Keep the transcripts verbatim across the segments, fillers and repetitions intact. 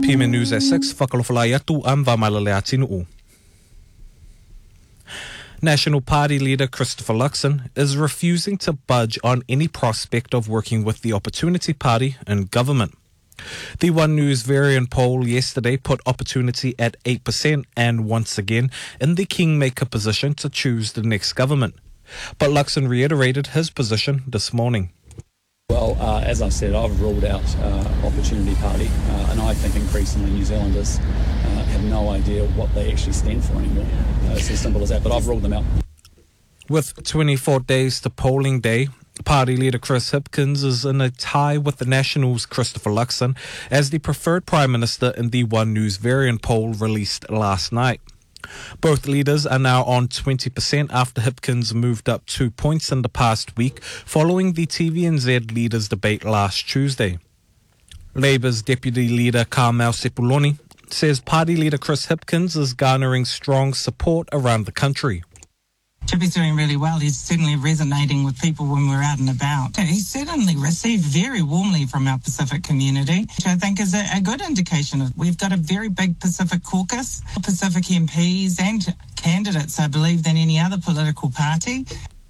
P M N News at six, whakalofalai atu am whamalale atinuu. National Party leader Christopher Luxon is refusing to budge on any prospect of working with the Opportunity Party in government. The One News variant poll yesterday put Opportunity at eight percent and once again in the kingmaker position to choose the next government. But Luxon reiterated his position this morning. Well, uh, as I said, I've ruled out uh, Opportunity Party, uh, and I think increasingly New Zealanders uh, have no idea what they actually stand for anymore. Uh, it's as simple as that, but I've ruled them out. With twenty-four days to polling day, Party leader Chris Hipkins is in a tie with the Nationals' Christopher Luxon as the preferred Prime Minister in the One News variant poll released last night. Both leaders are now on twenty percent after Hipkins moved up two points in the past week following the T V N Z leaders' debate last Tuesday. Labour's Deputy Leader Carmel Sepuloni says Party leader Chris Hipkins is garnering strong support around the country. Chippy's doing really well. He's certainly resonating with people when we're out and about. He's certainly received very warmly from our Pacific community, which I think is a, a good indication. We've got a very big Pacific caucus, Pacific M Ps and candidates, I believe, than any other political party.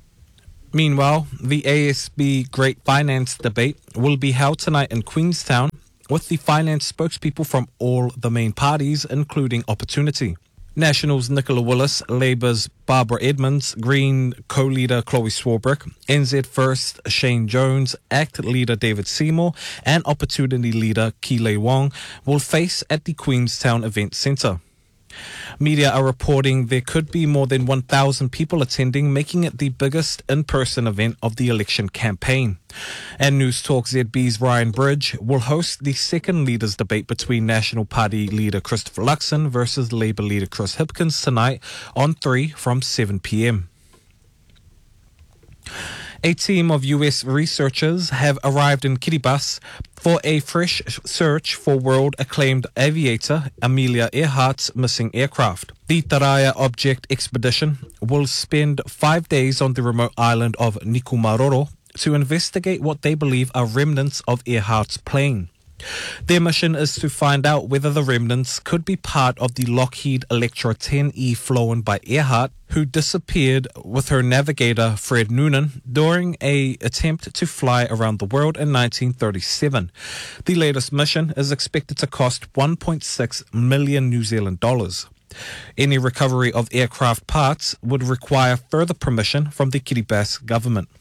Meanwhile, the A S B Great Finance Debate will be held tonight in Queenstown with the finance spokespeople from all the main parties, including Opportunity. Nationals Nicola Willis, Labour's Barbara Edmonds, Green co-leader Chloe Swarbrick, N Z First Shane Jones, ACT leader David Seymour and Opportunity leader Keeley Wong will face at the Queenstown Event Centre. Media are reporting there could be more than one thousand people attending, making it the biggest in-person event of the election campaign. And News Talk Z B's Ryan Bridge will host the second leaders' debate between National Party leader Christopher Luxon versus Labour leader Chris Hipkins tonight on three from seven p m. A team of U S researchers have arrived in Kiribati for a fresh search for world-acclaimed aviator Amelia Earhart's missing aircraft. The Taraya Object Expedition will spend five days on the remote island of Nikumaroro to investigate what they believe are remnants of Earhart's plane. Their mission is to find out whether the remnants could be part of the Lockheed Electra ten E flown by Earhart, who disappeared with her navigator Fred Noonan during an attempt to fly around the world in nineteen thirty-seven. The latest mission is expected to cost one point six million New Zealand dollars. Any recovery of aircraft parts would require further permission from the Kiribati government.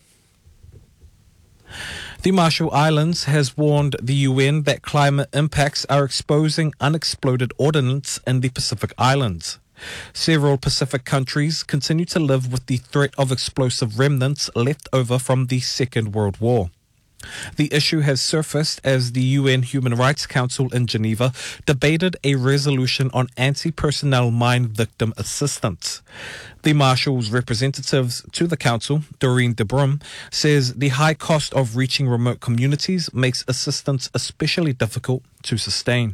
The Marshall Islands has warned the U N that climate impacts are exposing unexploded ordnance in the Pacific Islands. Several Pacific countries continue to live with the threat of explosive remnants left over from the Second World War. The issue has surfaced as the U N Human Rights Council in Geneva debated a resolution on anti-personnel mine victim assistance. The Marshall's representatives to the council, Doreen de Brum, says the high cost of reaching remote communities makes assistance especially difficult to sustain.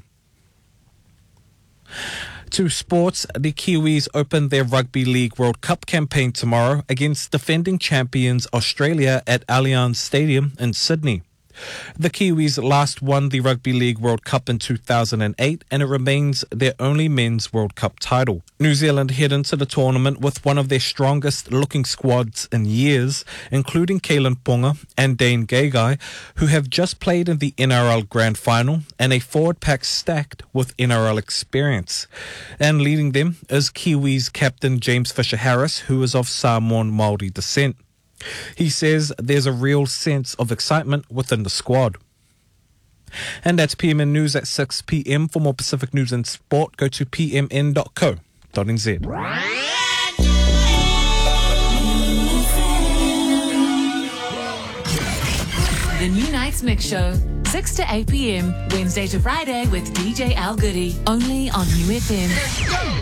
To sports, the Kiwis open their Rugby League World Cup campaign tomorrow against defending champions Australia at Allianz Stadium in Sydney. The Kiwis last won the Rugby League World Cup in two thousand eight and it remains their only men's World Cup title. New Zealand head into the tournament with one of their strongest looking squads in years, including Kalen Ponga and Dane Gagai, who have just played in the N R L Grand Final, and a forward pack stacked with N R L experience. And leading them is Kiwis captain James Fisher-Harris, who is of Samoan Māori descent. He says there's a real sense of excitement within the squad. And that's P M N News at six p m. For more Pacific news and sport, go to p m n dot co dot n z. The New Nights Mix Show, six to eight p m, Wednesday to Friday with D J Al Goody, only on U F M.